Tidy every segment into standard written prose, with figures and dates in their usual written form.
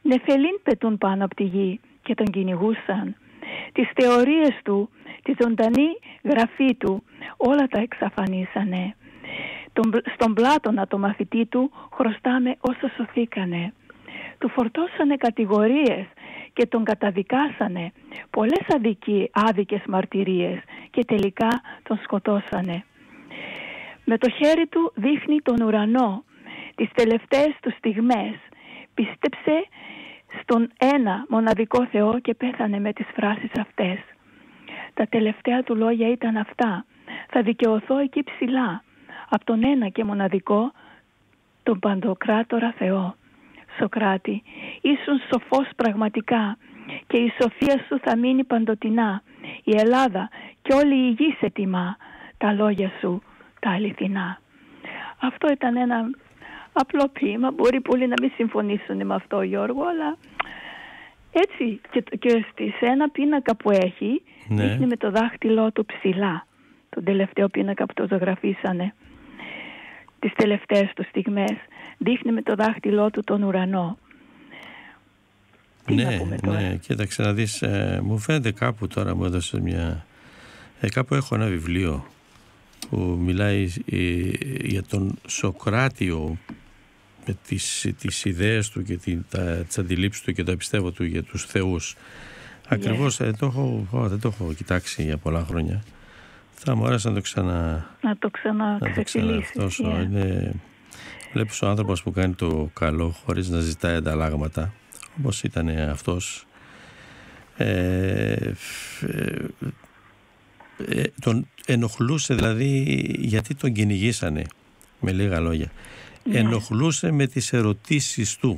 νεφελήν πετούν πάνω από τη γη και τον κυνηγούσαν. Τις θεωρίες του, τη ζωντανή γραφή του, όλα τα εξαφανίσανε. Στον Πλάτωνα, το μαθητή του, χρωστάμε όσα σωθήκανε. Του φορτώσανε κατηγορίες και τον καταδικάσανε, πολλές άδικες μαρτυρίες, και τελικά τον σκοτώσανε. Με το χέρι του δείχνει τον ουρανό, τις τελευταίες του στιγμές. Πίστεψε στον ένα μοναδικό Θεό και πέθανε με τις φράσεις αυτές. Τα τελευταία του λόγια ήταν αυτά: θα δικαιωθώ εκεί ψηλά από τον ένα και μοναδικό, τον Παντοκράτορα Θεό. Σοκράτη, ήσουν σοφός πραγματικά και η σοφία σου θα μείνει παντοτινά. Η Ελλάδα και όλη η γη σε τιμά, τα λόγια σου τα αληθινά. Αυτό ήταν ένα απλό ποίημα. Μπορεί πολλοί να μην συμφωνήσουν με αυτό, Γιώργο, αλλά έτσι και σε ένα πίνακα που έχει, δείχνει με το δάχτυλό του ψηλά, τον τελευταίο πίνακα που το ζωγραφίσανε, τις τελευταίες του στιγμές, δείχνει με το δάχτυλό του τον ουρανό. Ναι, κοίταξε να δεις, μου φαίνεται κάπου τώρα, μου έδωσε κάπου έχω ένα βιβλίο που μιλάει για τον Σοκράτιο, με τις ιδέες του και τις αντιλήψεις του και τα πιστεύω του για τους θεούς. Ακριβώς δεν το έχω κοιτάξει για πολλά χρόνια. Θα μου άρεσε να το ξαναξεφυλίσεις. Βλέπεις ο άνθρωπος που κάνει το καλό χωρίς να ζητάει ανταλλάγματα, όπως ήταν αυτός. Τον ενοχλούσε, δηλαδή, γιατί τον κυνηγήσανε, με λίγα λόγια. Ενοχλούσε με τις ερωτήσεις του.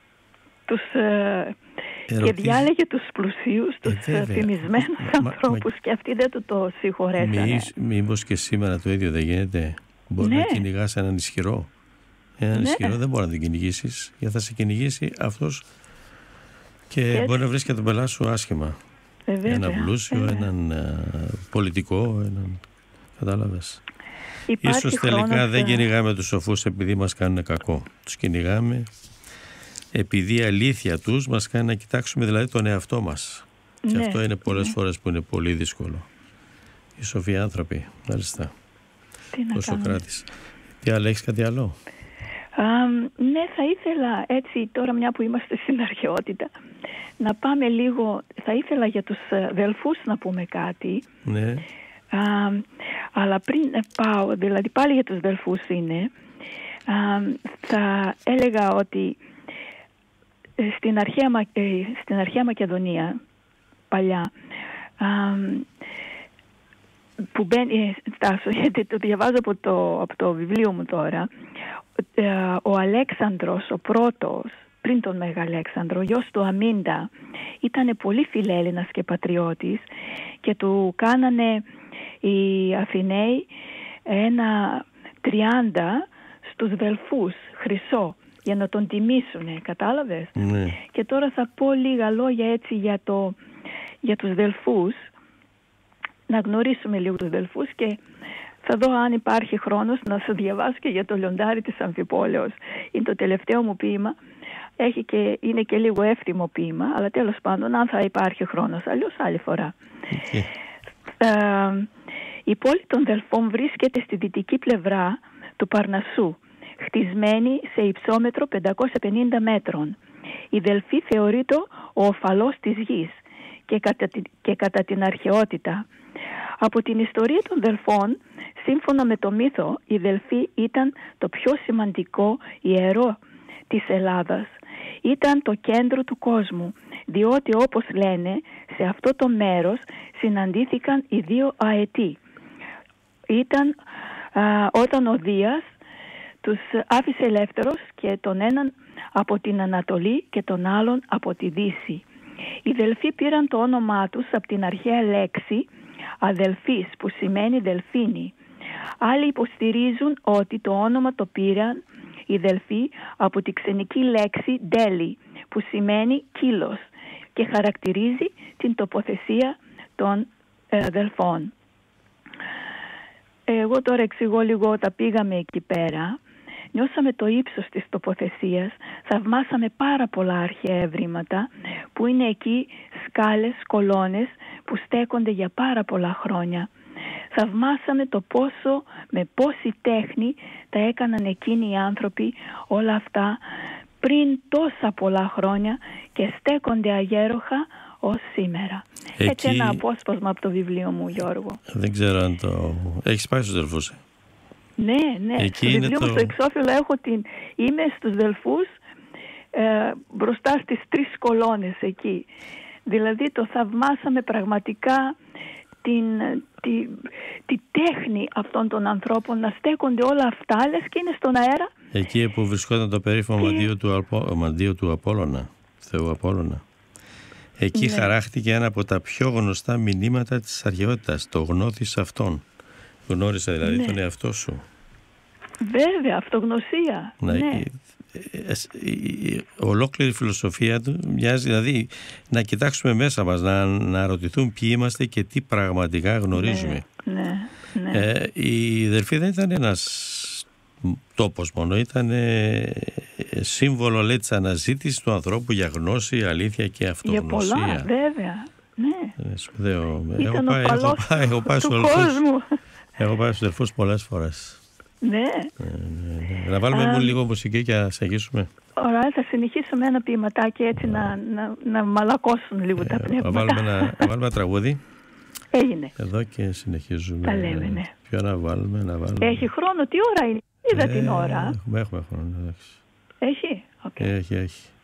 Και διάλεγε τους πλουσίους, τους φημισμένους ανθρώπους, και αυτοί δεν του το συγχωρέσανε. Μήπως και σήμερα το ίδιο δεν γίνεται? Μπορεί να κυνηγάς έναν ισχυρό. Έναν ισχυρό δεν μπορεί να τον κυνηγήσεις, γιατί θα σε κυνηγήσει αυτός και μπορεί να βρεις και τον πελάτη σου άσχημα. Έναν πλούσιο, έναν πολιτικό, κατάλαβες. Ίσως τελικά δεν κυνηγάμε τους σοφούς επειδή μας κάνουν κακό. Τους κυνηγάμε επειδή η αλήθεια τους μας κάνει να κοιτάξουμε δηλαδή τον εαυτό μας. Και αυτό είναι πολλές φορές που είναι πολύ δύσκολο. Οι σοφοί άνθρωποι, μάλιστα. Ο Σοκράτης. Τι άλλο, έχεις κάτι άλλο? Ναι, θα ήθελα έτσι τώρα, μια που είμαστε στην αρχαιότητα, να πάμε λίγο, θα ήθελα για τους Δελφούς να πούμε κάτι. Ναι. Αλλά πριν πάω, δηλαδή πάλι για τους Δελφούς είναι, θα έλεγα ότι στην αρχαία Μακεδονία παλιά, που μπαίνει, γιατί το διαβάζω από το βιβλίο μου τώρα, ο Αλέξανδρος ο πρώτος, πριν τον Μέγα Αλέξανδρο, γιος του Αμίντα, ήταν πολύ φιλέλληνας και πατριώτης, και του κάνανε οι Αθηναίοι ένα 30 στους Δελφούς χρυσό, για να τον τιμήσουνε, κατάλαβες? Και τώρα θα πω λίγα λόγια έτσι για τους Δελφούς, να γνωρίσουμε λίγο τους Δελφούς, και θα δω αν υπάρχει χρόνος να σου διαβάσω και για το λιοντάρι της Αμφιπόλεως. Είναι το τελευταίο μου ποίημα, είναι και λίγο εύθυμο ποίημα, αλλά τέλος πάντων, αν θα υπάρχει χρόνος, αλλιώς άλλη φορά. Η πόλη των Δελφών βρίσκεται στη δυτική πλευρά του Παρνασσού, χτισμένη σε υψόμετρο 550 μέτρων. Η Δελφή θεωρείται ο οφαλός της γης και κατά την αρχαιότητα. Από την ιστορία των Δελφών, σύμφωνα με το μύθο, η Δελφή ήταν το πιο σημαντικό ιερό της Ελλάδας. Ήταν το κέντρο του κόσμου, διότι, όπως λένε, σε αυτό το μέρος συναντήθηκαν οι δύο αετοί. Ήταν όταν ο Δίας τους άφησε ελεύθερος, και τον έναν από την Ανατολή και τον άλλον από τη Δύση. Οι Δελφοί πήραν το όνομά τους από την αρχαία λέξη αδελφής, που σημαίνει δελφίνη. Άλλοι υποστηρίζουν ότι το όνομα το πήραν οι Δελφοί από τη ξενική λέξη ντέλη, που σημαίνει κύλος, και χαρακτηρίζει την τοποθεσία των Δελφών. Εγώ τώρα εξηγώ λίγο, τα πήγαμε εκεί πέρα. Νιώσαμε το ύψος της τοποθεσίας, θαυμάσαμε πάρα πολλά αρχαία ευρήματα που είναι εκεί σκάλες, κολόνες που στέκονται για πάρα πολλά χρόνια. Θαυμάσαμε το πόσο, με πόση τέχνη τα έκαναν εκείνοι οι άνθρωποι όλα αυτά πριν τόσα πολλά χρόνια και στέκονται αγέροχα ως σήμερα. Εκεί... Έτσι ένα απόσπασμα από το βιβλίο μου, Γιώργο. Δεν ξέρω αν το... Έχεις πάει στους Δελφούς? Ναι. Εκεί στο βιβλίο μου στο εξώφυλλο είμαι στους Δελφούς, μπροστά στις 3 κολόνες εκεί. Δηλαδή το θαυμάσαμε πραγματικά τη τέχνη αυτών των ανθρώπων να στέκονται όλα αυτά, λες και είναι στον αέρα. Εκεί που βρισκόταν το περίφημο μαντίο του Απόλλωνα, Θεού Απόλλωνα. Εκεί χαράχτηκε ένα από τα πιο γνωστά μηνύματα της αρχαιότητας, το γνώθεις αυτόν. Γνώρισα δηλαδή τον εαυτό σου. Βέβαια, αυτογνωσία. Ολόκληρη φιλοσοφία του μοιάζει, δηλαδή να κοιτάξουμε μέσα μας, να ρωτηθούμε ποιοι είμαστε και τι πραγματικά γνωρίζουμε. Η Δελφή δεν ήταν ένας τόπος μόνο, ήταν σύμβολο, λέει, της αναζήτησης του ανθρώπου για γνώση, αλήθεια και αυτογνωσία. Για πολλά, βέβαια. Ναι. Σπουδαίο. Ήταν ο παλός του κόσμου. Έχω πάει στους Δελφούς πολλές φορές. Ναι. Να βάλουμε λίγο μουσική και να συνεχίσουμε. Ωραία, θα συνεχίσουμε ένα ποιηματάκι έτσι να μαλακώσουν λίγο τα πνεύματα. Να βάλουμε τραγούδι. Έγινε. Εδώ και συνεχίζουμε. Τα λέμε, ναι. Ποιο να βάλουμε. Έχει χρόνο, τι ώρα είναι? Είδα την ώρα. Έχουμε χρόνο, εντάξει. Έχει? Okay. Έχει.